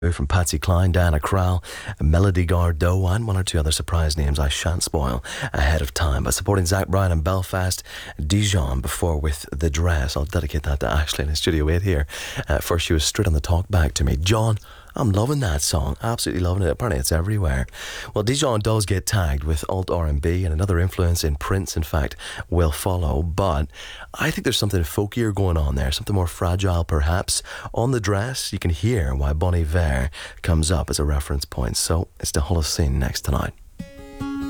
From Patsy Cline, Diana Krall, Melody Gardot, and one or two other surprise names I shan't spoil ahead of time. But supporting Zach Bryan in Belfast, Dijon before with The Dress. I'll dedicate that to Ashley in Studio 8 here. First, she was straight on the talk back to me. John, I'm loving that song. Absolutely loving it. Apparently it's everywhere. Well, Dijon does get tagged with alt R&B, and another influence in Prince, in fact, will follow. But I think there's something folkier going on there, something more fragile perhaps. On The Dress, you can hear why Bon Iver comes up as a reference point. So it's the Holocene next tonight.